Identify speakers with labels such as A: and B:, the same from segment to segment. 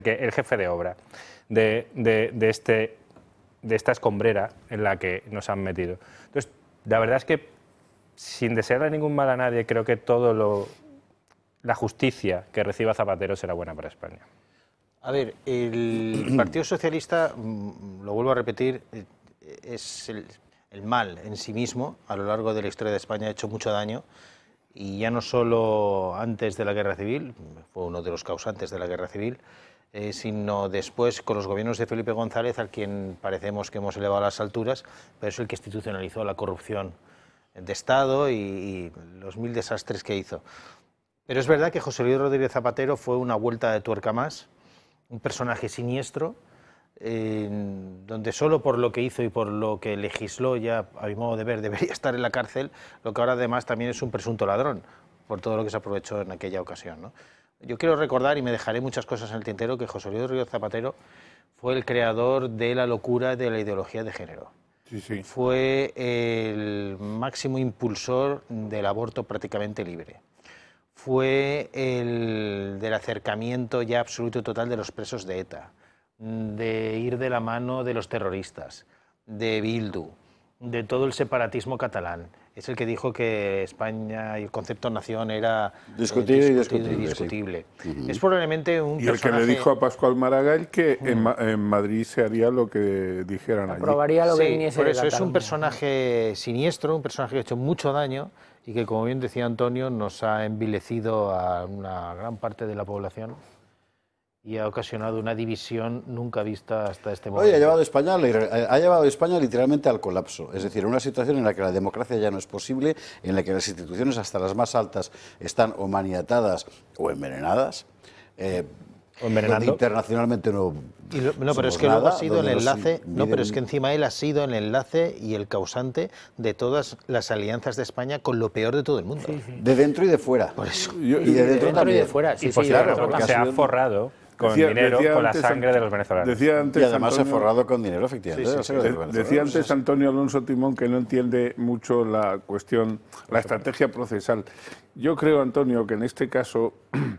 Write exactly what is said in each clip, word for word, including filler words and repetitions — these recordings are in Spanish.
A: que el jefe de obra de, de, de, este, de esta escombrera en la que nos han metido. Entonces, la verdad es que, sin desearle ningún mal a nadie, creo que todo lo, la justicia que reciba Zapatero será buena para España.
B: A ver, el Partido Socialista, lo vuelvo a repetir, es el, el mal en sí mismo. A lo largo de la historia de España ha hecho mucho daño, y ya no solo antes de la Guerra Civil, fue uno de los causantes de la Guerra Civil, eh, sino después con los gobiernos de Felipe González, al quien parecemos que hemos elevado a las alturas, pero es el que institucionalizó la corrupción de Estado y, y los mil desastres que hizo. Pero es verdad que José Luis Rodríguez Zapatero fue una vuelta de tuerca más, un personaje siniestro, eh, donde solo por lo que hizo y por lo que legisló, ya a mi modo de ver, debería estar en la cárcel, lo que ahora además también es un presunto ladrón, por todo lo que se aprovechó en aquella ocasión, ¿no? Yo quiero recordar, y me dejaré muchas cosas en el tintero, que José Luis Rodríguez Zapatero fue el creador de la locura de la ideología de género.
C: Sí, sí.
B: Fue el máximo impulsor del aborto prácticamente libre. Fue el del acercamiento ya absoluto y total de los presos de ETA, de ir de la mano de los terroristas, de Bildu, de todo el separatismo catalán. Es el que dijo que España y el concepto nación era
D: discutible,
B: eh,
D: y
B: discutible.
D: discutible,
B: y discutible.
D: sí. Uh-huh.
B: Es probablemente un
C: Y el
B: personaje...
C: que le dijo a Pascual Maragall que
B: uh-huh.
C: en, Ma en Madrid se haría lo que dijeran allí.
E: Aprobaría lo que
B: sí,
E: viniese
B: por
E: de
B: eso es un
E: Cataluña.
B: personaje siniestro, un personaje que ha hecho mucho daño y que, como bien decía Antonio, nos ha envilecido a una gran parte de la población y ha ocasionado una división nunca vista hasta este momento.
D: Hoy ha llevado a España, ha llevado a España literalmente al colapso, es decir, una situación en la que la democracia ya no es posible, en la que las instituciones, hasta las más altas, están o maniatadas o envenenadas. Eh,
A: o envenenando.
D: Internacionalmente no.
B: Y lo, no, pero es que
D: nada,
B: luego ha sido el
D: los,
B: enlace,
D: miren,
B: no, pero es que encima él ha sido el enlace y el causante de todas las alianzas de España con lo peor de todo el mundo.
E: Sí, sí.
D: De dentro y de fuera.
B: Por eso.
D: Y, y de dentro
E: de
D: también.
E: y de fuera, sí,
A: y por
E: sí,
A: claro,
E: de
A: porque se ha forrado con
C: Decía,
A: dinero,
C: decía
A: con la
C: antes,
A: sangre de los venezolanos.
C: Decía antes
D: Y además se ha
C: Antonio,
D: forrado con dinero, efectivamente.
B: Sí, sí,
D: de
B: sí.
D: los
C: de, decía antes Antonio Alonso Timón que no entiende mucho la cuestión, la estrategia procesal. Yo creo, Antonio, que en este caso,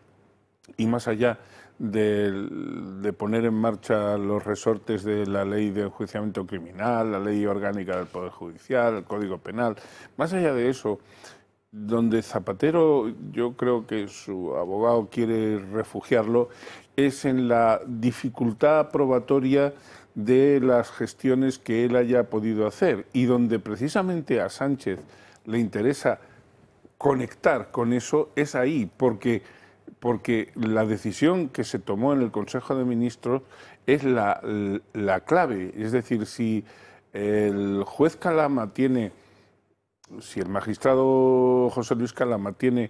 C: y más allá de, de poner en marcha los resortes de la ley de enjuiciamiento criminal, la ley orgánica del Poder Judicial, el Código Penal, más allá de eso, donde Zapatero, yo creo que su abogado quiere refugiarlo, es en la dificultad probatoria de las gestiones que él haya podido hacer y donde precisamente a Sánchez le interesa conectar con eso es ahí, porque, porque la decisión que se tomó en el Consejo de Ministros es la, la clave. Es decir, si el juez Calama tiene... Si el magistrado José Luis Calama tiene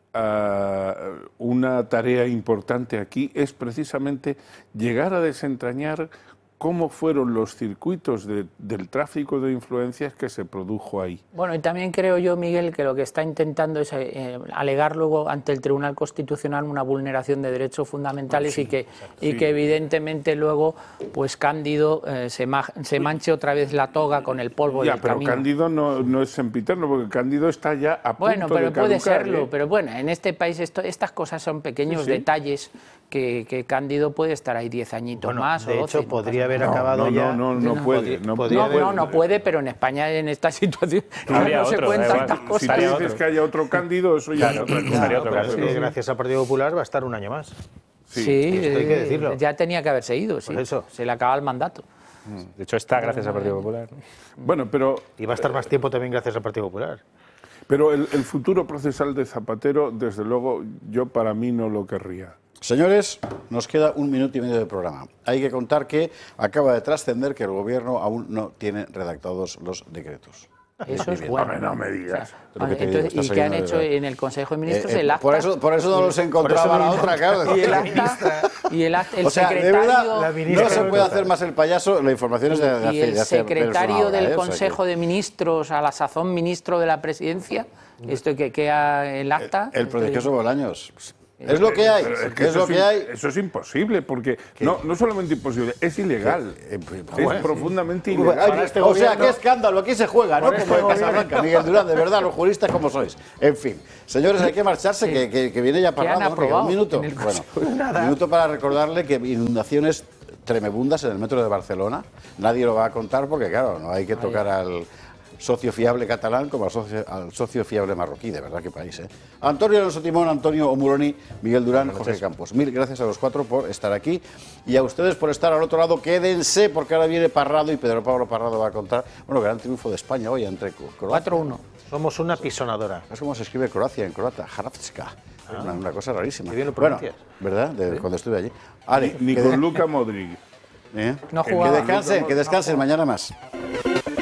C: uh, una tarea importante aquí, es precisamente llegar a desentrañar cómo fueron los circuitos de, del tráfico de influencias que se produjo ahí.
E: Bueno, y también creo yo, Miguel, que lo que está intentando es eh, alegar luego ante el Tribunal Constitucional una vulneración de derechos fundamentales, sí, y, que, y
C: sí.
E: que evidentemente luego pues Cándido eh, se, ma se manche otra vez la toga con el polvo
C: ya,
E: del
C: pero
E: camino.
C: Cándido no, no es sempiterno, porque Cándido está ya a punto
E: Bueno, pero
C: de
E: puede
C: caducar,
E: serlo,
C: ¿eh?
E: pero bueno, en este país esto, estas cosas son pequeños
C: sí, sí.
E: detalles que, que Cándido puede estar ahí diez añitos
B: Bueno,
E: más
B: de
E: o doce.
B: hecho, podría
E: no
B: haber
C: No,
B: acabado
C: no,
B: ya...
C: no, no, no,
E: No,
C: puede. No,
B: podría
E: No,
B: haber-
E: no, no puede, pero en España en esta situación
A: Habría
E: no se
A: otro,
E: cuentan
A: además.
E: tantas
C: Si
E: cosas.
C: tú
A: Estaría
C: dices
A: otro.
C: que haya otro Cándido, eso ya
A: Claro,
C: es otra cosa.
A: estaría
B: Claro,
A: otro
B: pero
A: caso.
B: es que gracias al Partido Popular va a estar un año más.
C: Sí,
E: Sí,
B: esto hay que
E: eh,
B: decirlo.
E: ya tenía que haberse ido, sí.
B: Por eso.
E: Se le acaba el mandato.
A: De hecho, está gracias al Partido Popular, ¿no?
C: Bueno, pero...
B: Y va a estar más tiempo también gracias al Partido Popular.
C: Pero el, el futuro procesal de Zapatero, desde luego, yo para mí no lo querría.
D: Señores, nos queda un minuto y medio de programa. Hay que contar que acaba de trascender que el Gobierno aún no tiene redactados los decretos.
E: Eso es
D: Bien.
E: bueno.
C: Hombre, no me digas.
E: O sea,
D: Lo que te digo,
E: entonces,
D: está
E: ¿y qué han
D: saliendo
E: hecho
D: de verdad.
E: en el Consejo de Ministros?
D: Eh, eh,
E: el acta.
D: por eso, por eso no los encontraba la otra, claro.
E: Y el acta, y el, acta, el
D: O sea, de
E: secretario,
D: verdad,
B: la ministra
D: no se
B: no
D: puede
B: toca.
D: hacer más el payaso, la información es de, de hace,
E: y el
D: de hace menos una
E: secretario
D: hora,
E: del
D: ¿eh? O sea que-
E: Consejo de Ministros, a la sazón ministro de la Presidencia, esto que queda el acta.
D: El prodigioso Bolaños. Es lo que hay,
C: Pero
D: es, es
C: eso
D: lo
C: es
D: que
C: im-
D: hay.
C: Eso es imposible, porque no, no solamente imposible, es ilegal.
D: Eh, pues,
C: es
D: bueno.
C: profundamente
D: Ay,
C: ilegal.
B: este
D: o sea,
B: gobierno-
D: qué escándalo, aquí se juega, ¿no?
B: Por
D: Como
B: este
D: en Casablanca, Miguel Durán, de verdad, los juristas como sois. En fin, señores, hay que marcharse, que, que- que viene ya
E: Que han
D: parado. ¿no? Que
E: aprobado
D: un minuto.
E: en el
D: Bueno, un minuto para recordarle que inundaciones tremebundas en el metro de Barcelona. Nadie lo va a contar porque, claro, no hay que tocar al socio fiable catalán como al socio, al socio fiable marroquí, de verdad, qué país, ¿eh? Antonio Alonso Timón, Antonio Omuroni, Miguel Durán, José Campos. Mil gracias a los cuatro por estar aquí y a ustedes por estar al otro lado. Quédense porque ahora viene Parrado y Pedro Pablo Parrado va a contar, bueno, gran triunfo de España hoy entre Croacia.
E: cuatro uno.
B: Somos una pisonadora.
D: Es como se escribe Croacia en croata, Hrvatska. Una, una cosa rarísima.
B: Qué bien lo
D: Bueno,
B: pronuncias.
D: ¿verdad? De, cuando estuve allí. Ale,
C: Ni
D: que,
C: con
D: de-
C: Luka Modric.
D: ¿eh?
E: No
D: que
E: jugaba.
D: descansen, que descansen, mañana más.